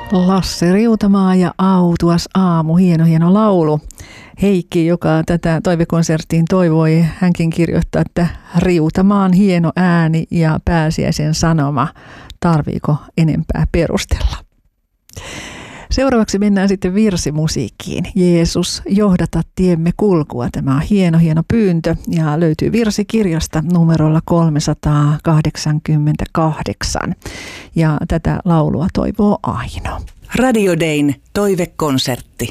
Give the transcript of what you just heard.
Lasse Riutamaa ja Autuas aamu, hieno laulu. Heikki, joka tätä toivekonserttiin toivoi, hänkin kirjoittaa, että Riutamaan hieno ääni ja pääsiäisen sanoma. Tarviiko enempää perustella? Seuraavaksi mennään sitten virsimusiikkiin. Jeesus, johdata tiemme kulkua. Tämä on hieno pyyntö ja löytyy virsikirjasta numerolla 388. Ja tätä laulua toivoo Aino. Radio Dayn toivekonsertti.